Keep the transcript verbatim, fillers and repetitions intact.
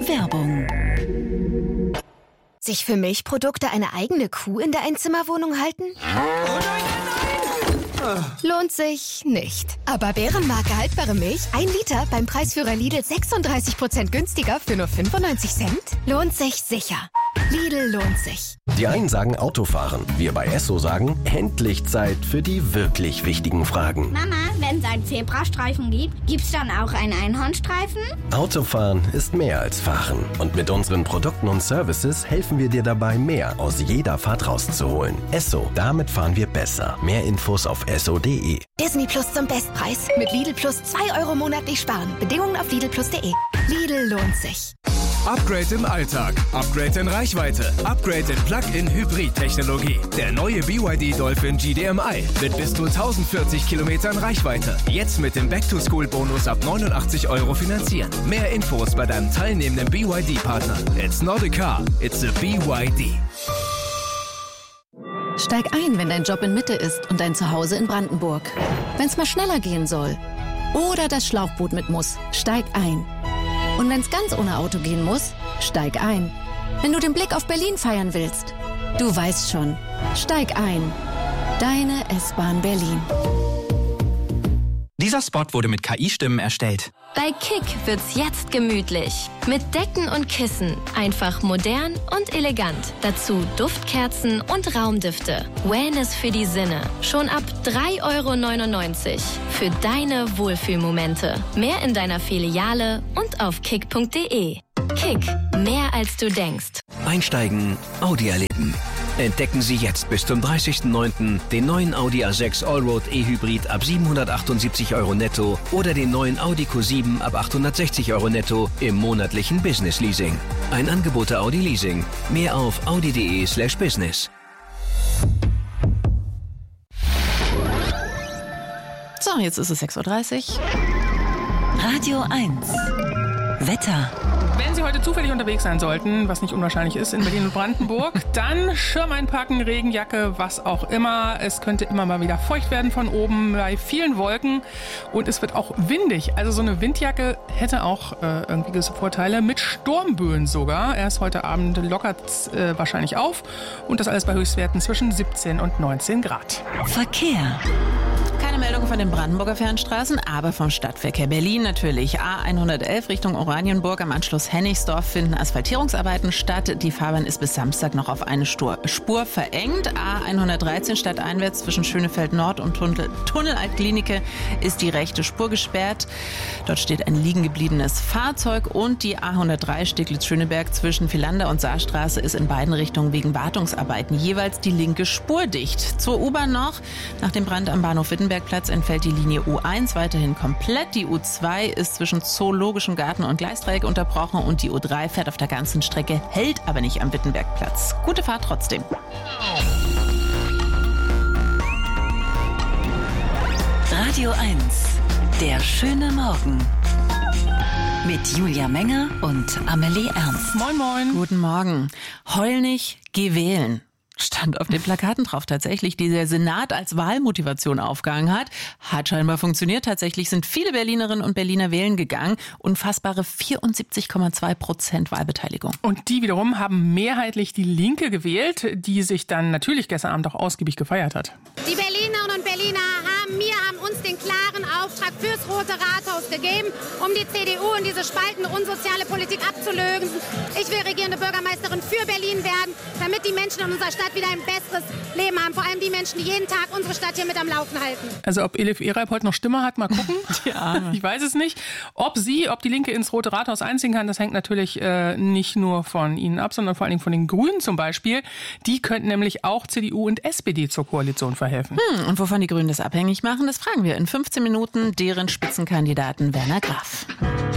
Werbung. Sich für Milchprodukte eine eigene Kuh in der Einzimmerwohnung halten? Lohnt sich nicht. Aber Bärenmarke haltbare Milch, ein Liter beim Preisführer Lidl sechsunddreißig Prozent günstiger für nur fünfundneunzig Cent? Lohnt sich sicher. Lidl lohnt sich. Die einen sagen Autofahren, wir bei Esso sagen, endlich Zeit für die wirklich wichtigen Fragen. Mama, wenn es einen Zebrastreifen gibt, gibt's dann auch einen Einhornstreifen? Autofahren ist mehr als Fahren. Und mit unseren Produkten und Services helfen wir dir dabei, mehr aus jeder Fahrt rauszuholen. Esso, damit fahren wir besser. Mehr Infos auf esso punkt de. Disney Plus zum Bestpreis. Mit Lidl Plus zwei Euro monatlich sparen. Bedingungen auf lidl plus punkt de. Lidl lohnt sich. Upgrade im Alltag, Upgrade in Reichweite, Upgrade in Plug-in-Hybrid-Technologie. Der neue B Y D Dolphin G D M I mit bis zu tausendvierzig Kilometern Reichweite. Jetzt mit dem Back-to-School-Bonus ab neunundachtzig Euro finanzieren. Mehr Infos bei deinem teilnehmenden B Y D-Partner. It's not a car, it's a B Y D. Steig ein, wenn dein Job in Mitte ist und dein Zuhause in Brandenburg. Wenn es mal schneller gehen soll oder das Schlauchboot mit muss, steig ein. Und wenn es ganz ohne Auto gehen muss, steig ein. Wenn du den Blick auf Berlin feiern willst, du weißt schon, steig ein. Deine S-Bahn Berlin. Dieser Spot wurde mit K I-Stimmen erstellt. Bei Kick wird's jetzt gemütlich. Mit Decken und Kissen. Einfach modern und elegant. Dazu Duftkerzen und Raumdüfte. Wellness für die Sinne. Schon ab drei Euro neunundneunzig. Für deine Wohlfühlmomente. Mehr in deiner Filiale und auf kick punkt de. Kick. Mehr als du denkst. Einsteigen, Audi erleben. Entdecken Sie jetzt bis zum dreißigsten neunten den neuen Audi A sechs Allroad E-Hybrid ab siebenhundertachtundsiebzig Euro netto oder den neuen Audi Q sieben ab achthundertsechzig Euro netto im monatlichen Business Leasing. Ein Angebot der Audi Leasing. Mehr auf audi punkt de slash business. So, jetzt ist es sechs Uhr dreißig. Radio eins. Wetter. Wenn Sie heute zufällig unterwegs sein sollten, was nicht unwahrscheinlich ist in Berlin und Brandenburg, dann Schirm einpacken, Regenjacke, was auch immer. Es könnte immer mal wieder feucht werden von oben bei vielen Wolken und es wird auch windig. Also so eine Windjacke hätte auch äh, irgendwie gewisse Vorteile, mit Sturmböen sogar. Erst heute Abend lockert es äh, wahrscheinlich auf und das alles bei Höchstwerten zwischen siebzehn und neunzehn Grad. Verkehr. Keine Meldung von den Brandenburger Fernstraßen, aber vom Stadtverkehr Berlin natürlich. A hundertelf Richtung Oranienburg am Anschluss Hennigsdorf finden Asphaltierungsarbeiten statt. Die Fahrbahn ist bis Samstag noch auf eine Spur verengt. A hundertdreizehn stadteinwärts zwischen Schönefeld Nord und Tunnel, Tunnel Altklinike ist die rechte Spur gesperrt. Dort steht ein liegen gebliebenes Fahrzeug und die A hundertdrei Steglitz-Schöneberg zwischen Villander und Saarstraße ist in beiden Richtungen wegen Wartungsarbeiten jeweils die linke Spur dicht. Zur U-Bahn noch. Nach dem Brand am Bahnhof Wittenbergplatz entfällt die Linie U eins weiterhin komplett. Die U zwei ist zwischen Zoologischem Garten und Gleisdreieck unterbrochen und die U drei fährt auf der ganzen Strecke, hält aber nicht am Wittenbergplatz. Gute Fahrt trotzdem. Radio eins. Der schöne Morgen. Mit Julia Menger und Amelie Ernst. Moin, moin. Guten Morgen. Heul nicht, geh wählen. Stand auf den Plakaten drauf tatsächlich, die der Senat als Wahlmotivation aufgehangen hat. Hat scheinbar funktioniert. Tatsächlich sind viele Berlinerinnen und Berliner wählen gegangen. Unfassbare vierundsiebzig Komma zwei Prozent Wahlbeteiligung. Und die wiederum haben mehrheitlich die Linke gewählt, die sich dann natürlich gestern Abend auch ausgiebig gefeiert hat. Die Berlinerinnen und Berliner haben mir, haben uns den klaren Auftrag fürs Rote Rathaus gegeben, um die C D U und diese spaltende, unsoziale Politik abzulösen. Ich will regierende Bürgermeisterin für Berlin werden, damit die Menschen in unserer Stadt wieder ein besseres Leben haben. Vor allem die Menschen, die jeden Tag unsere Stadt hier mit am Laufen halten. Also ob Elif Ereib heute noch Stimme hat, mal gucken. Ja. Ich weiß es nicht. Ob sie, ob die Linke ins Rote Rathaus einziehen kann, das hängt natürlich äh, nicht nur von ihnen ab, sondern vor allen Dingen von den Grünen zum Beispiel. Die könnten nämlich auch C D U und S P D zur Koalition verhelfen. Hm, und wovon die Grünen das abhängig machen, das fragen wir in fünfzehn Minuten deren Spitzenkandidaten Werner Graf.